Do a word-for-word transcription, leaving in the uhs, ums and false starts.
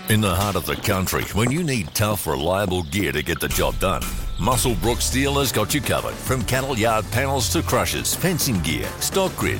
In the heart of the country, when you need tough, reliable gear to get the job done, Musselbrook Steel has got you covered. From cattle yard panels to crushers, fencing gear, stock grid,